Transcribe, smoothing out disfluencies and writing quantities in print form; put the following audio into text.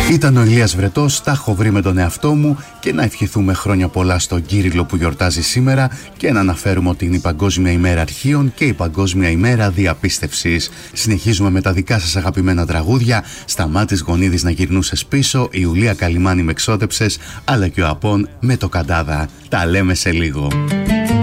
Ήταν ο Ηλίας Βρετός, τα έχω βρει με τον εαυτό μου, και να ευχηθούμε χρόνια πολλά στον Κύριλλο που γιορτάζει σήμερα και να αναφέρουμε ότι είναι η Παγκόσμια ημέρα αρχείων και η Παγκόσμια ημέρα διαπίστευσης. Συνεχίζουμε με τα δικά σας αγαπημένα τραγούδια. Σταμάτης Γονίδης να γυρνούσες πίσω, η Ιουλία Καλιμάνη με ξόδεψες, αλλά και ο Απών με το Καντάδα. Τα λέμε σε λίγο.